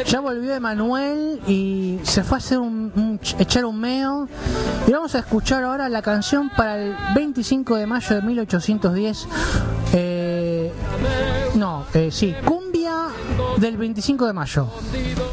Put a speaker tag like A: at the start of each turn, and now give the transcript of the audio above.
A: Ya volvió Emanuel y se fue a hacer echar un meo. Y vamos a escuchar ahora la canción para el 25 de mayo de 1810. Cumbia del 25 de mayo.